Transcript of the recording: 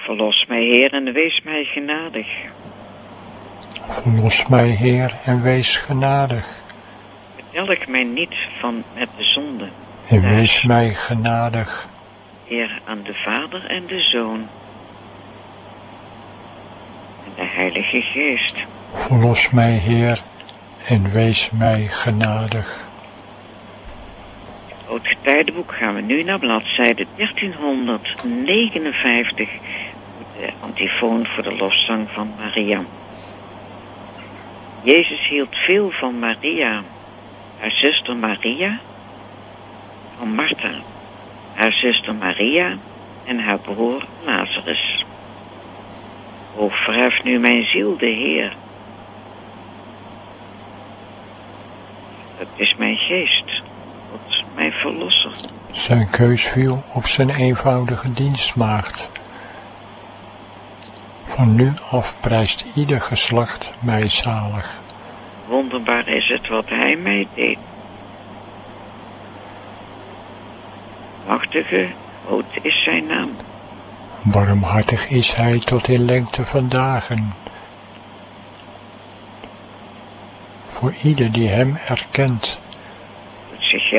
Verlos mij, Heer, en wees mij genadig. Verlos mij, Heer, en wees genadig. Betelk mij niet van met de zonde. En wees mij genadig. Heer, aan de Vader en de Zoon en de Heilige Geest. Verlos mij, Heer, en wees mij genadig. Het Getijdenboek gaan we nu naar bladzijde 1359. De antifoon voor de lofzang van Maria. Jezus hield veel van Maria, haar zuster Maria, van Martha, haar zuster Maria en haar broer Lazarus. O, verheft nu mijn ziel de Heer. Het is mijn geest, God, mijn verlosser. Zijn keus viel op zijn eenvoudige dienstmaagd. Van nu af prijst ieder geslacht mij zalig. Wonderbaar is het wat hij mij deed. Machtige, groot is zijn naam. Barmhartig is hij tot in lengte van dagen. Voor ieder die hem erkent.